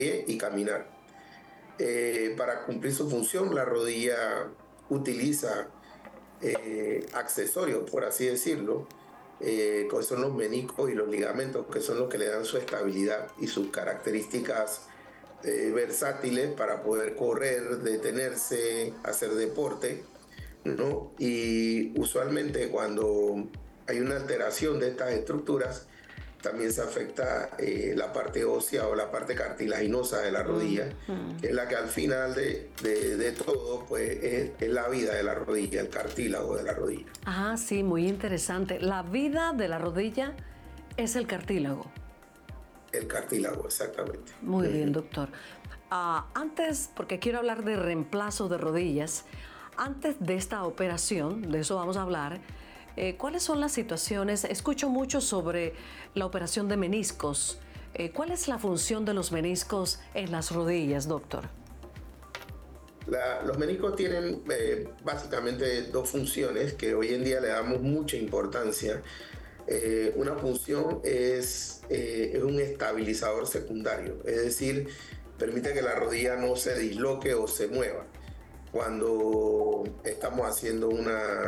y caminar. Para cumplir su función, la rodilla utiliza accesorios, por así decirlo, que son los meniscos y los ligamentos, que son los que le dan su estabilidad y sus características versátiles para poder correr, detenerse, hacer deporte, ¿no? Y usualmente cuando hay una alteración de estas estructuras, también se afecta la parte ósea o la parte cartilaginosa de la rodilla, que es la que al final de todo pues es la vida de la rodilla, el cartílago de la rodilla. Ah, sí, muy interesante. La vida de la rodilla es el cartílago. El cartílago, exactamente. Muy bien, doctor. Antes, porque quiero hablar de reemplazo de rodillas, antes de esta operación, de eso vamos a hablar, ¿cuáles son las situaciones? Escucho mucho sobre la operación de meniscos. ¿Cuál es la función de los meniscos en las rodillas, doctor? Los meniscos tienen básicamente dos funciones que hoy en día le damos mucha importancia. Una función es un estabilizador secundario, es decir, permite que la rodilla no se disloque o se mueva cuando estamos haciendo un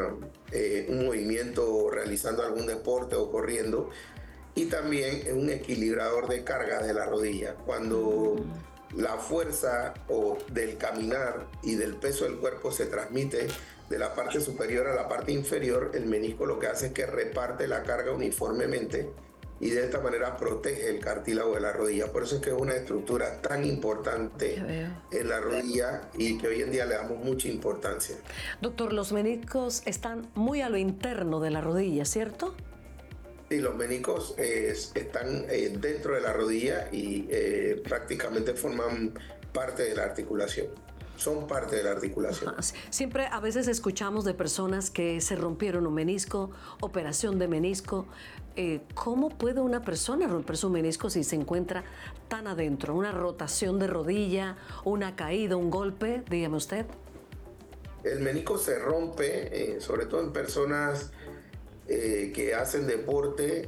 movimiento o realizando algún deporte o corriendo, y también es un equilibrador de carga de la rodilla. Cuando la fuerza del caminar y del peso del cuerpo se transmite de la parte superior a la parte inferior, el menisco lo que hace es que reparte la carga uniformemente y de esta manera protege el cartílago de la rodilla. Por eso es que es una estructura tan importante en la rodilla y que hoy en día le damos mucha importancia. Doctor, los meniscos están muy a lo interno de la rodilla, ¿cierto? Sí, los meniscos están dentro de la rodilla y prácticamente forman parte de la articulación. Son parte de la articulación. Siempre a veces escuchamos de personas que se rompieron un menisco, operación de menisco. ¿Cómo puede una persona romper su menisco si se encuentra tan adentro? ¿Una rotación de rodilla, una caída, un golpe? Dígame usted. El menisco se rompe, sobre todo en personas que hacen deporte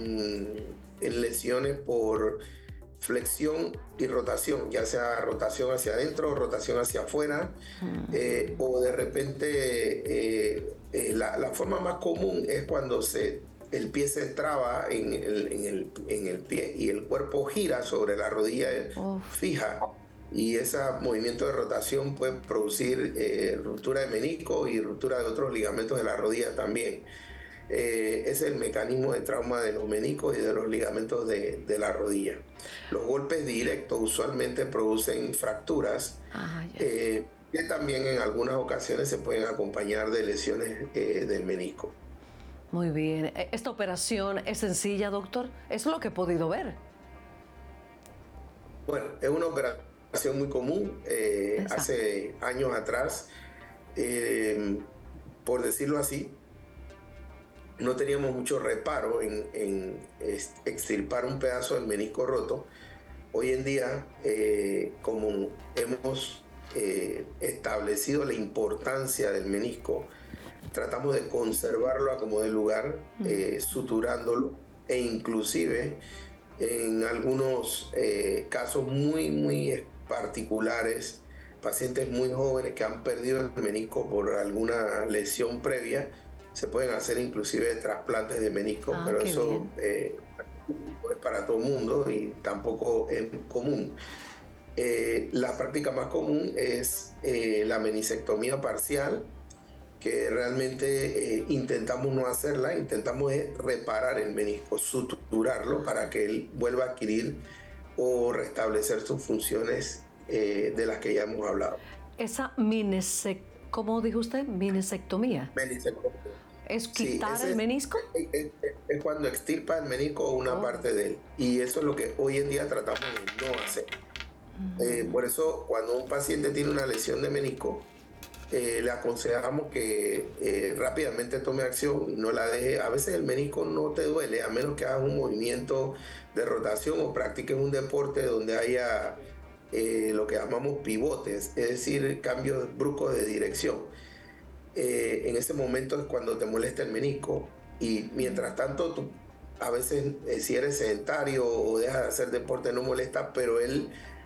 en lesiones por flexión y rotación, ya sea rotación hacia adentro o rotación hacia afuera, o de repente la forma más común es cuando el pie se traba en el pie y el cuerpo gira sobre la rodilla fija, y ese movimiento de rotación puede producir ruptura de menisco y ruptura de otros ligamentos de la rodilla también. Es el mecanismo de trauma de los meniscos y de los ligamentos de la rodilla. Los golpes directos usualmente producen fracturas, que también en algunas ocasiones se pueden acompañar de lesiones del menisco. Muy bien. ¿Esta operación es sencilla, doctor? Es lo que he podido ver. Bueno, es una operación muy común. Hace años atrás, por decirlo así, no teníamos mucho reparo en extirpar un pedazo del menisco roto. Hoy en día, como hemos establecido la importancia del menisco, tratamos de conservarlo a como de lugar, suturándolo, e inclusive en algunos casos muy particulares, pacientes muy jóvenes que han perdido el menisco por alguna lesión previa, se pueden hacer inclusive trasplantes de menisco, pero eso no es para todo el mundo y tampoco es común. La práctica más común es la meniscectomía parcial, que realmente intentamos no hacerla, intentamos reparar el menisco, suturarlo para que él vuelva a adquirir o restablecer sus funciones de las que ya hemos hablado. Esa ¿cómo dijo usted? Meniscectomía. Meniscectomía. ¿Es quitar el menisco? Es cuando extirpa el menisco o una parte de él. Y eso es lo que hoy en día tratamos de no hacer. Por eso, cuando un paciente tiene una lesión de menisco, le aconsejamos que rápidamente tome acción, no la deje. A veces el menisco no te duele, a menos que hagas un movimiento de rotación o practiques un deporte donde haya lo que llamamos pivotes, es decir, cambios bruscos de dirección. En ese momento es cuando te molesta el menisco, y mientras tanto tú, a veces si eres sedentario o dejas de hacer deporte no molesta, pero él